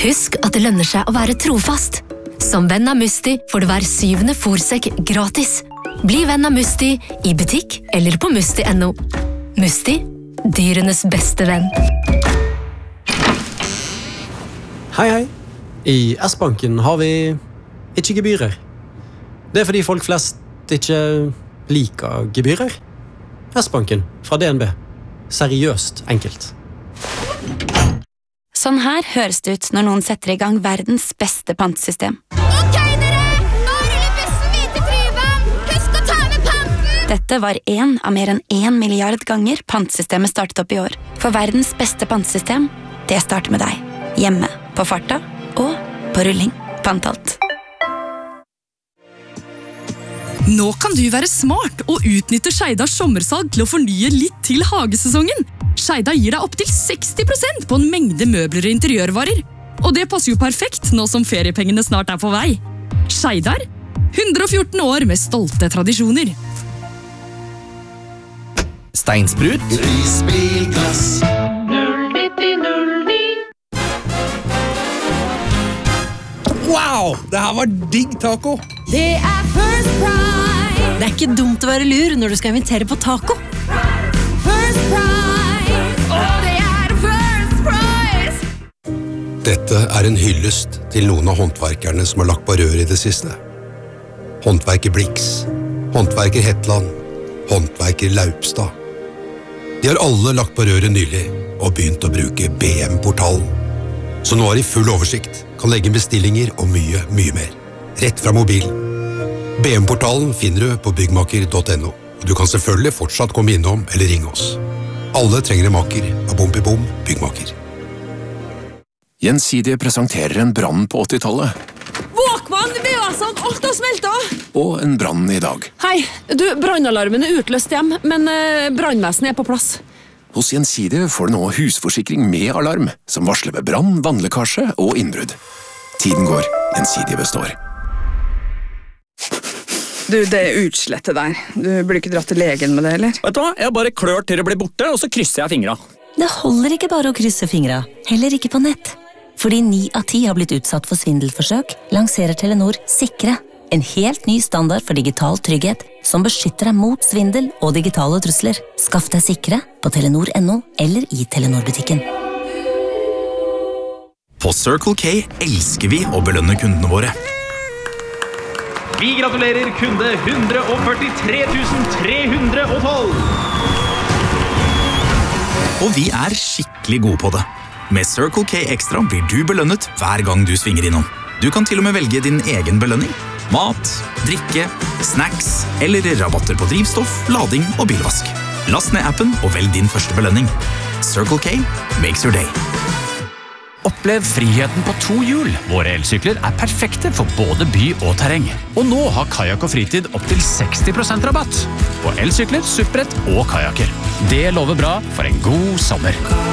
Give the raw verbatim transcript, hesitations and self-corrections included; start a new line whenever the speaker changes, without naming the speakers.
Husk at det lønner seg å være trofast. Som venn av Musti får du hver syvende fôrsekk gratis. Bli venn av Musti i butikk eller på musti punktum no. Musti, dyrenes beste venn.
Hei, hei. I S-banken har vi ikke gebyrer. Det er fordi folk flest ikke liker gebyrer. S-banken fra D N B. Seriøst enkelt.
Sånn her høres det ut når noen setter i gang verdens beste pantesystem.
Ok, dere! Nå ruller bussen videre til Tryvann! Husk å ta med panten!
Dette var en av mer enn en milliard ganger pantesystemet startet opp i år. For verdens beste pantesystem, det starter med deg. Hjemme, på farta og på rulling. Pantalt.
Nå kan du være smart og utnytte Skeidas sommersalg til å fornye litt til hagesesongen. Skeida gir deg opp til seksti prosent på en mengde møbler og interiørvarer. Og det passer jo perfekt nå som feriepengene snart er på vei. Skeidar, hundre og fjorten år med stolte tradisjoner.
Steinsprut.
Risbilglass.
null nitti null ni.
Wow, det her var digg taco.
Det er First Price!
Det er ikke dumt å være lur når du skal invitere på taco.
First Price! Og det er First Price!
Dette er en hyllest til noen av håndverkerne som har lagt på rør i det siste. Håndverker Blix, håndverker Hetland, håndverker Laupstad. De har alle lagt på røret nylig og begynt å bruke B M-portalen. Så nå har de full oversikt, kan legge bestillinger og mye, mye mer. Rett fra mobilen. B M-portalen finner du på byggmaker punktum no, og du kan selvfølgelig fortsatt komme innom eller ringe oss. Alle trenger en maker av Bompibom byggmaker.
Gjensidige presenterer en brann på åttitallet.
Våkmann, det er jo sånn, alt har smeltet.
Og en brann i dag.
Hei, du, brannalarmen er utløst hjem, men eh, brannvesenet er på plass.
Hos Gjensidige får du nå husforsikring med alarm, som varsler ved brann, vannlekkasje og innbrudd. Tiden går, Gjensidige består.
Du, det er utslettet der. Du burde ikke dratt til legen med det, eller?
Vet du hva? Jeg bare klør til det blir borte, og så krysser jeg fingra.
Det holder ikke bare å krysse fingra, heller ikke på nett. Fordi ni av ti har blitt utsatt for svindelforsøk, lanserer Telenor Sikre. En helt ny standard for digital trygghet, som beskytter deg mot svindel og digitale trusler. Skaff deg Sikre på telenor punktum no eller i Telenor-butikken.
På Circle K elsker vi å belønne kundene våre.
Vi gratulerer kunde one hundred forty-three thousand three hundred twelve!
Og vi er skikkelig gode på det. Med Circle K Extra blir du belønnet hver gang du svinger innom. Du kan til og med velge din egen belønning. Mat, drikke, snacks eller rabatter på drivstoff, lading og bilvask. Last ned appen og velg din første belønning. Circle K makes your day.
Opplev friheten på to hjul. Våre elsykler er perfekte for både by og terreng. Og nå har Kajak og Fritid opp til seksti prosent rabatt på elsykler, supprett og kajaker. Det lover bra for en god sommer.